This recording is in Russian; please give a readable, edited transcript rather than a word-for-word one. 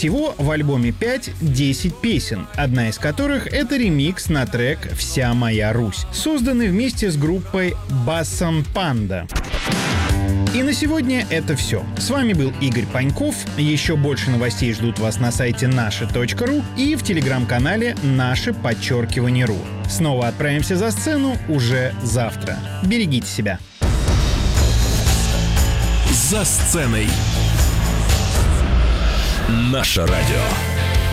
Всего в альбоме 5-10 песен, одна из которых — это ремикс на трек «Вся моя Русь», созданный вместе с группой Бассан Панда. И на сегодня это все. С вами был Игорь Паньков. Еще больше новостей ждут вас на сайте наше.ру и в телеграм-канале наше_ру. Снова отправимся за сцену уже завтра. Берегите себя. За сценой. Наше радио.